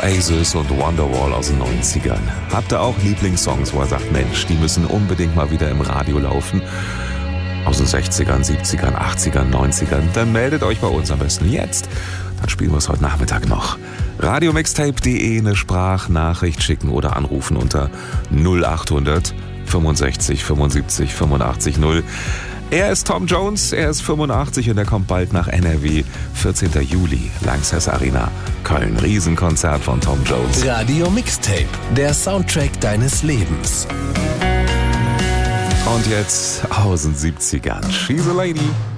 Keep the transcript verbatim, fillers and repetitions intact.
Oasis und Wonderwall aus den neunzigern. Habt ihr auch Lieblingssongs, wo ihr sagt, Mensch, die müssen unbedingt mal wieder im Radio laufen? Aus den sechzigern, siebzigern, achtzigern, neunzigern, dann meldet euch bei uns am besten jetzt. Dann spielen wir es heute Nachmittag noch. radiomixtape punkt de, eine Sprachnachricht schicken oder anrufen unter null achthundert fünfundsechzig fünfundsiebzig fünfundachtzig null. Er ist Tom Jones, er ist fünfundachtzig und er kommt bald nach N R W. vierzehnten Juli, Lanxess Arena, Köln. Riesenkonzert von Tom Jones. Radio Mixtape, der Soundtrack deines Lebens. Und jetzt aus den siebzigern. She's a Lady.